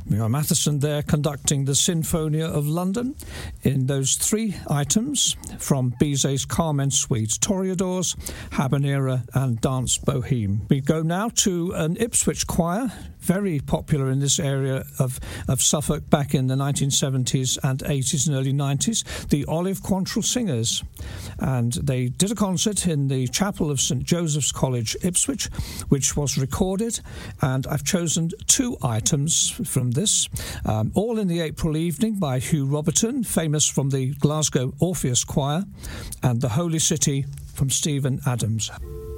Matheson there conducting the Sinfonia of London in those three items from Bizet's Carmen Suite, Toreadors, Habanera and Dance Boheme. We go now to an Ipswich choir, very popular in this area of Suffolk back in the 1970s and 80s and early 90s, the Olive Quantrill Singers. And they did a concert in the chapel of St Joseph's College, Ipswich, which was recorded, and I've chosen two items from this, all in the April Evening by Hugh Roberton, famous from the Glasgow Orpheus Choir, and The Holy City from Stephen Adams.